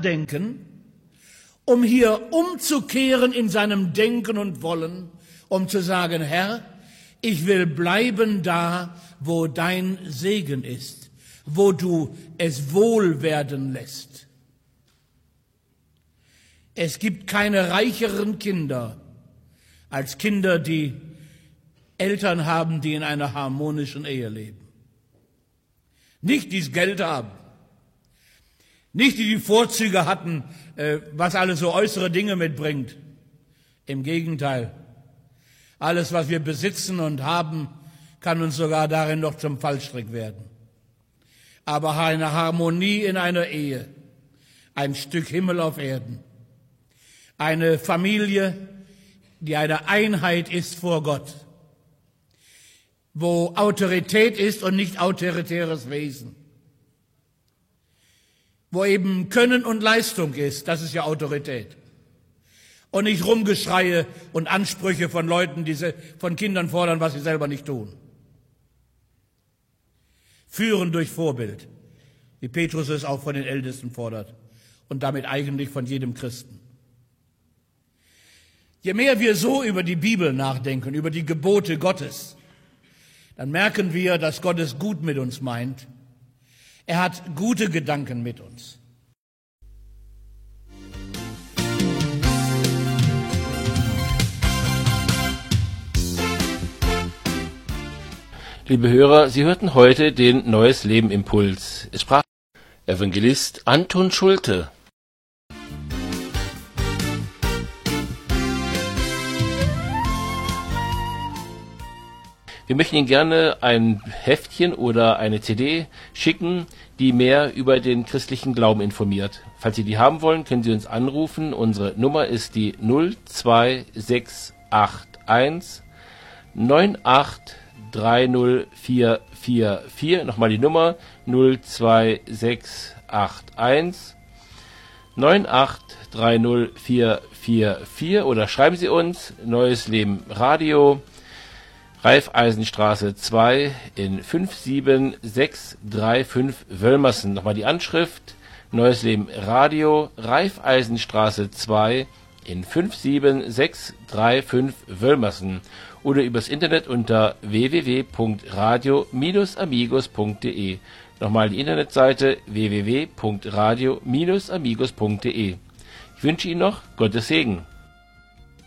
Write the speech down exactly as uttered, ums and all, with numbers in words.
nachdenken, um hier umzukehren in seinem Denken und Wollen, um zu sagen, Herr, ich will bleiben da, wo dein Segen ist, wo du es wohl werden lässt. Es gibt keine reicheren Kinder als Kinder, die Eltern haben, die in einer harmonischen Ehe leben. Nicht die das Geld haben, nicht die die Vorzüge hatten, was alles so äußere Dinge mitbringt. Im Gegenteil, alles, was wir besitzen und haben, kann uns sogar darin noch zum Fallstrick werden. Aber eine Harmonie in einer Ehe, ein Stück Himmel auf Erden, eine Familie, die eine Einheit ist vor Gott, wo Autorität ist und nicht autoritäres Wesen, wo eben Können und Leistung ist, das ist ja Autorität. Und nicht Rumgeschreie und Ansprüche von Leuten, die von Kindern fordern, was sie selber nicht tun. Führen durch Vorbild, wie Petrus es auch von den Ältesten fordert und damit eigentlich von jedem Christen. Je mehr wir so über die Bibel nachdenken, über die Gebote Gottes, dann merken wir, dass Gott es gut mit uns meint. Er hat gute Gedanken mit uns. Liebe Hörer, Sie hörten heute den Neues Leben Impuls. Es sprach Evangelist Anton Schulte. Wir möchten Ihnen gerne ein Heftchen oder eine C D schicken, die mehr über den christlichen Glauben informiert. Falls Sie die haben wollen, können Sie uns anrufen. Unsere Nummer ist die null zwei sechs acht eins neun acht drei null vier vier vier. Nochmal die Nummer null zwei sechs acht eins neun acht drei null vier vier vier oder schreiben Sie uns Neues Leben Radio, Raiffeisenstraße zwei in fünf sieben sechs drei fünf Wölmersen. Nochmal die Anschrift Neues Leben Radio, Raiffeisenstraße zwei in fünf sieben sechs drei fünf Wölmersen oder übers Internet unter w w w punkt radio Bindestrich amigos punkt de. Nochmal die Internetseite w w w punkt radio Bindestrich amigos punkt de. Ich wünsche Ihnen noch Gottes Segen.